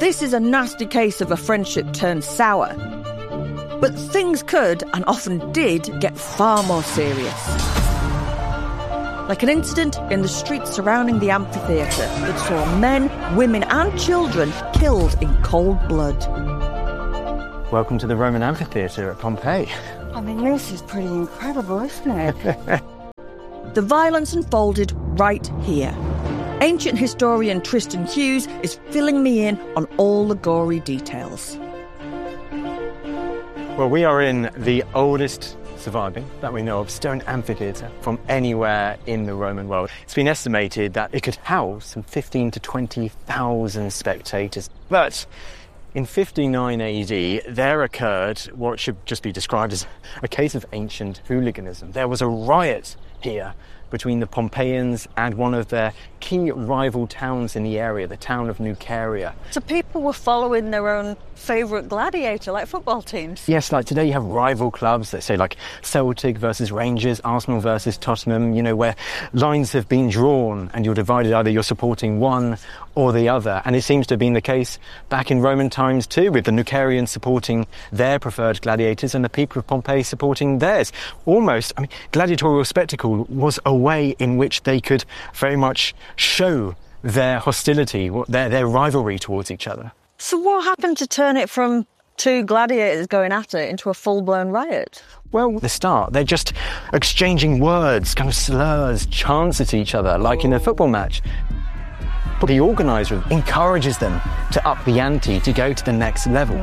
This is a nasty case of a friendship turned sour. But things could, and often did, get far more serious. Like an incident in the streets surrounding the amphitheatre that saw men, women and children killed in cold blood. Welcome to the Roman amphitheatre at Pompeii. I mean, this is pretty incredible, isn't it? The violence unfolded right here. Ancient historian Tristan Hughes is filling me in on all the gory details. Well, we are in the oldest surviving, that we know of, stone amphitheatre from anywhere in the Roman world. It's been estimated that it could house some 15 to 20,000 spectators. But in 59 AD, there occurred what should just be described as a case of ancient hooliganism. There was a riot here between the Pompeians and one of their key rival towns in the area, the town of Nuceria. So people were following their own favourite gladiator, like football teams? Yes, like today you have rival clubs, let's say like Celtic versus Rangers, Arsenal versus Tottenham, you know, where lines have been drawn and you're divided, either you're supporting one or the other. And it seems to have been the case back in Roman times too, with the Nucerians supporting their preferred gladiators and the people of Pompeii supporting theirs. Almost, I mean, gladiatorial spectacle was a way in which they could very much show their hostility, their rivalry towards each other. So what happened to turn it from two gladiators going at it into a full-blown riot? Well, at the start, they're just exchanging words, kind of slurs, chants at each other, like in a football match. But the organiser encourages them to up the ante, to go to the next level.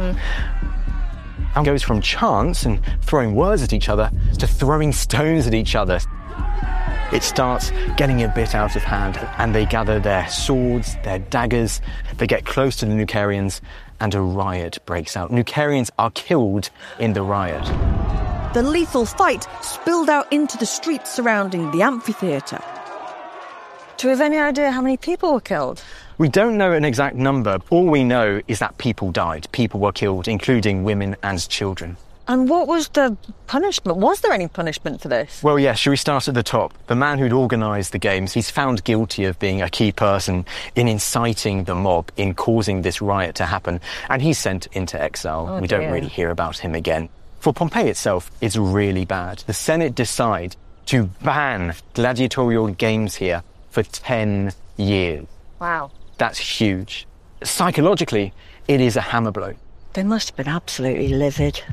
And goes from chants and throwing words at each other to throwing stones at each other. It starts getting a bit out of hand, and they gather their swords, their daggers, they get close to the Nucerians, and a riot breaks out. Nucerians are killed in the riot. The lethal fight spilled out into the streets surrounding the amphitheatre. Do we have any idea how many people were killed? We don't know an exact number. All we know is that people died. People were killed, including women and children. And what was the punishment? Was there any punishment for this? Well, yes, should we start at the top? The man who'd organised the games, he's found guilty of being a key person in inciting the mob, in causing this riot to happen, and he's sent into exile. We don't really hear about him again. For Pompeii itself, it's really bad. The Senate decide to ban gladiatorial games here for 10 years. Wow. That's huge. Psychologically, it is a hammer blow. They must have been absolutely livid.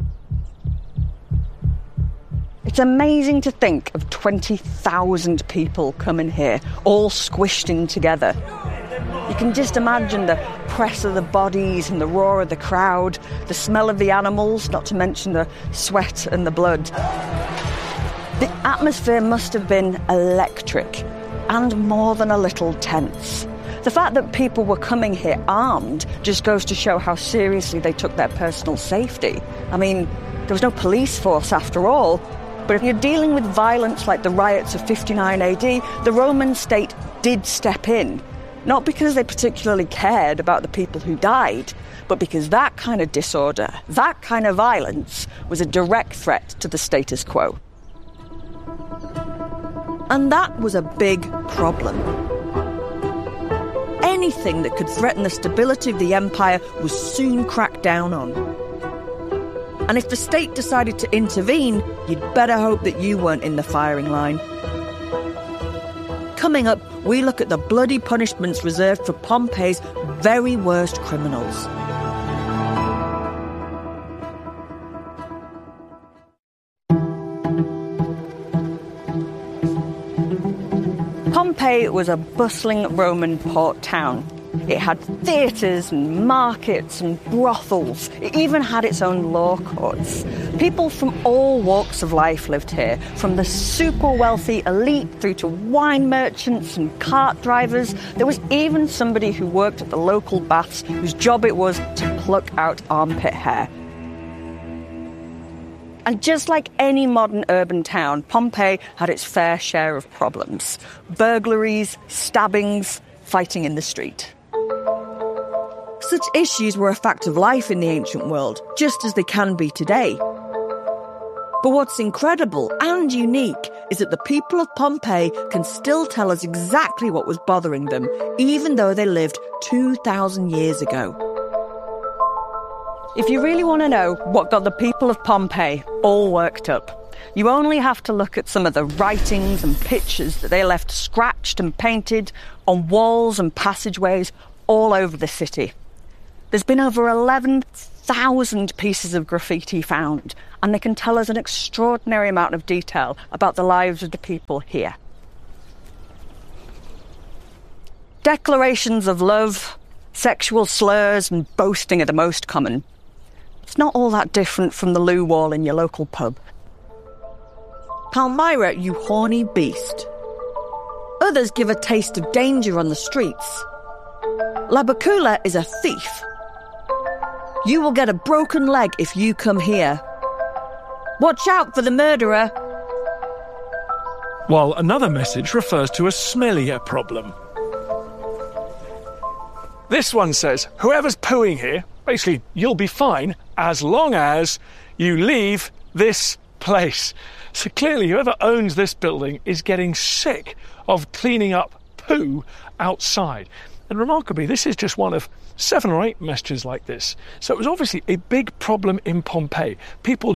It's amazing to think of 20,000 people coming here, all squished in together. You can just imagine the press of the bodies and the roar of the crowd, the smell of the animals, not to mention the sweat and the blood. The atmosphere must have been electric and more than a little tense. The fact that people were coming here armed just goes to show how seriously they took their personal safety. I mean, there was no police force after all. But if you're dealing with violence like the riots of 59 AD, the Roman state did step in. Not because they particularly cared about the people who died, but because that kind of disorder, that kind of violence, was a direct threat to the status quo. And that was a big problem. Anything that could threaten the stability of the empire was soon cracked down on. And if the state decided to intervene, you'd better hope that you weren't in the firing line. Coming up, we look at the bloody punishments reserved for Pompeii's very worst criminals. Pompeii was a bustling Roman port town. It had theatres and markets and brothels. It even had its own law courts. People from all walks of life lived here, from the super wealthy elite through to wine merchants and cart drivers. There was even somebody who worked at the local baths whose job it was to pluck out armpit hair. And just like any modern urban town, Pompeii had its fair share of problems. Burglaries, stabbings, fighting in the street. Such issues were a fact of life in the ancient world, just as they can be today. But what's incredible and unique is that the people of Pompeii can still tell us exactly what was bothering them, even though they lived 2,000 years ago. If you really want to know what got the people of Pompeii all worked up, you only have to look at some of the writings and pictures that they left scratched and painted on walls and passageways all over the city. There's been over 11,000 pieces of graffiti found, and they can tell us an extraordinary amount of detail about the lives of the people here. Declarations of love, sexual slurs and boasting are the most common. It's not all that different from the loo wall in your local pub. Palmyra, you horny beast. Others give a taste of danger on the streets. Labakula is a thief. You will get a broken leg if you come here. Watch out for the murderer. While another message refers to a smellier problem. This one says, whoever's pooing here, basically, you'll be fine as long as you leave this place. So clearly, whoever owns this building is getting sick of cleaning up poo outside. And remarkably, this is just one of 7 or 8 messages like this. So it was obviously a big problem in Pompeii. People